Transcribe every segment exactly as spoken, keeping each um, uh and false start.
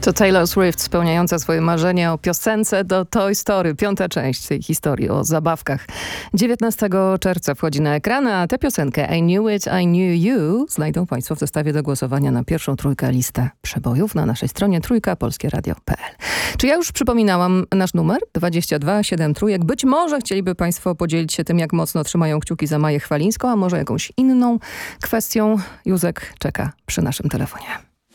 To Taylor Swift spełniająca swoje marzenie o piosence do Toy Story. Piąta część tej historii o zabawkach. dziewiętnastego czerwca wchodzi na ekrany, a tę piosenkę I Knew It, I Knew You znajdą Państwo w zestawie do głosowania na pierwszą trójkę listę przebojów na naszej stronie trójka polskie radio kropka p l. Czy ja już przypominałam nasz numer? dwadzieścia dwa siedem trójek. Być może chcieliby Państwo podzielić się tym, jak mocno trzymają kciuki za Maję Chwalińską, a może jakąś inną kwestią. Józek czeka przy naszym telefonie.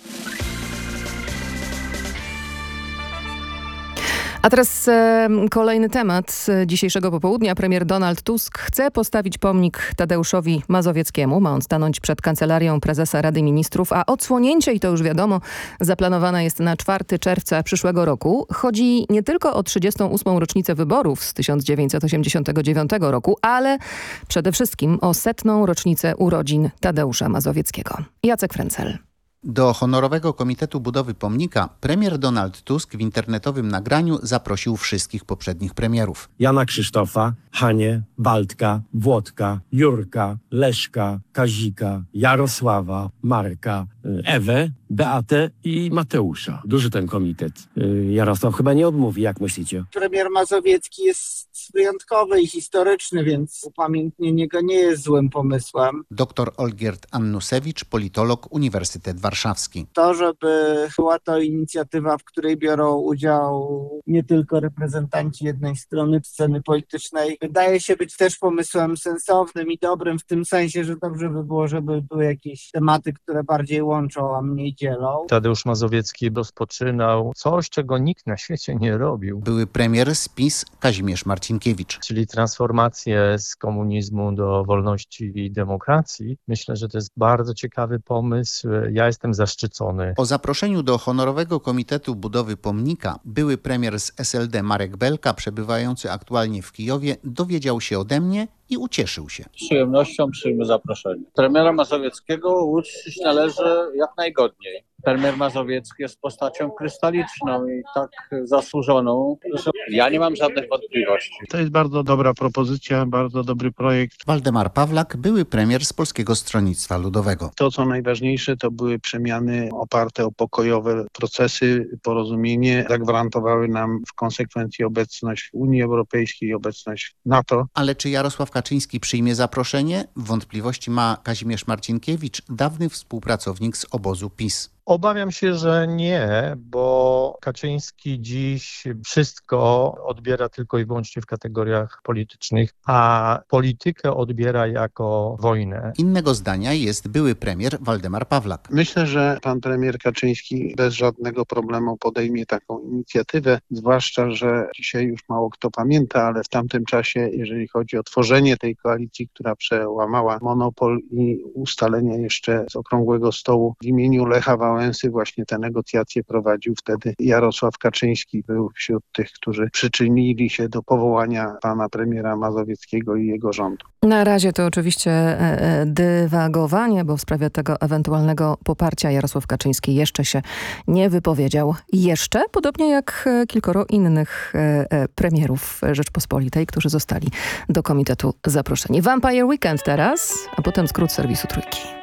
A teraz e, kolejny temat dzisiejszego popołudnia. Premier Donald Tusk chce postawić pomnik Tadeuszowi Mazowieckiemu. Ma on stanąć przed kancelarią prezesa Rady Ministrów, a odsłonięcie, i to już wiadomo, zaplanowane jest na czwartego czerwca przyszłego roku. Chodzi nie tylko o trzydziestą ósmą rocznicę wyborów z tysiąc dziewięćset osiemdziesiątego dziewiątego roku, ale przede wszystkim o setną rocznicę urodzin Tadeusza Mazowieckiego. Jacek Frencel. Do honorowego komitetu budowy pomnika premier Donald Tusk w internetowym nagraniu zaprosił wszystkich poprzednich premierów. Jana Krzysztofa, Hanię, Waldka, Włodka, Jurka, Leszka, Kazika, Jarosława, Marka, Ewę, Beatę i Mateusza. Duży ten komitet. Jarosław chyba nie odmówi, jak myślicie? Premier Mazowiecki jest wyjątkowy i historyczny, więc upamiętnienie go nie jest złym pomysłem. Doktor Olgierd Annusewicz, politolog, Uniwersytet Warszawski. To, żeby była to inicjatywa, w której biorą udział nie tylko reprezentanci jednej strony sceny politycznej, wydaje się być też pomysłem sensownym i dobrym w tym sensie, że dobrze by było, żeby były jakieś tematy, które bardziej łączą, a mniej dzielą. Tadeusz Mazowiecki rozpoczynał coś, czego nikt na świecie nie robił. Były premier z PiS Kazimierz Marcinkiewicz. Czyli transformację z komunizmu do wolności i demokracji. Myślę, że to jest bardzo ciekawy pomysł. Ja jestem zaszczycony. O zaproszeniu do honorowego komitetu budowy pomnika były premier z S L D Marek Belka, przebywający aktualnie w Kijowie, dowiedział się ode mnie i ucieszył się. Z przyjemnością przyjmę zaproszenie. Premiera Mazowieckiego uczcić należy jak najgodniej. Premier Mazowiecki jest postacią krystaliczną i tak zasłużoną, że ja nie mam żadnych wątpliwości. To jest bardzo dobra propozycja, bardzo dobry projekt. Waldemar Pawlak, były premier z Polskiego Stronnictwa Ludowego. To, co najważniejsze, to były przemiany oparte o pokojowe procesy, porozumienie. Zagwarantowały nam w konsekwencji obecność w Unii Europejskiej, obecność w NATO. Ale czy Jarosław Kaczyński przyjmie zaproszenie? Wątpliwości ma Kazimierz Marcinkiewicz, dawny współpracownik z obozu PiS. Obawiam się, że nie, bo Kaczyński dziś wszystko odbiera tylko i wyłącznie w kategoriach politycznych, a politykę odbiera jako wojnę. Innego zdania jest były premier Waldemar Pawlak. Myślę, że pan premier Kaczyński bez żadnego problemu podejmie taką inicjatywę, zwłaszcza, że dzisiaj już mało kto pamięta, ale w tamtym czasie, jeżeli chodzi o tworzenie tej koalicji, która przełamała monopol i ustalenia jeszcze z okrągłego stołu w imieniu Lecha Wałęsy, właśnie te negocjacje prowadził wtedy Jarosław Kaczyński. Był wśród tych, którzy przyczynili się do powołania pana premiera Mazowieckiego i jego rządu. Na razie to oczywiście e, dywagowanie, bo w sprawie tego ewentualnego poparcia Jarosław Kaczyński jeszcze się nie wypowiedział. Jeszcze, podobnie jak kilkoro innych e, premierów Rzeczpospolitej, którzy zostali do komitetu zaproszeni. Vampire Weekend teraz, a potem skrót serwisu Trójki.